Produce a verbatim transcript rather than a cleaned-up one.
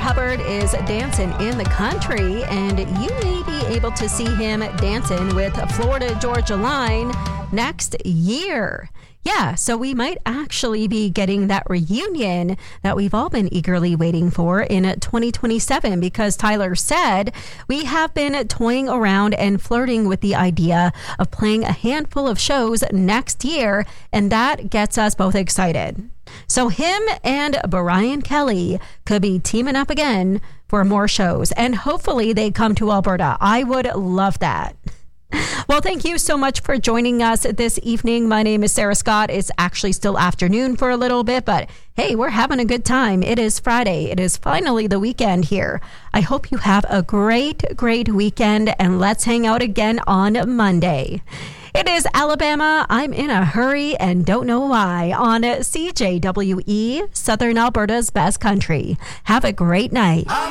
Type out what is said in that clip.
Hubbard is dancing in the country, and you may be able to see him dancing with Florida Georgia Line next year. Yeah, so we might actually be getting that reunion that we've all been eagerly waiting for in twenty twenty-seven, because Tyler said we have been toying around and flirting with the idea of playing a handful of shows next year, and that gets us both excited. So him and Brian Kelly could be teaming up again for more shows, and hopefully they come to Alberta. I would love that. Well, thank you so much for joining us this evening. My name is Sarah Scott. It's actually still afternoon for a little bit, but hey, we're having a good time. It is Friday. It is finally the weekend here. I hope you have a great, great weekend, and let's hang out again on Monday. It is Alabama. I'm in a hurry and don't know why on C J W E, Southern Alberta's best country. Have a great night.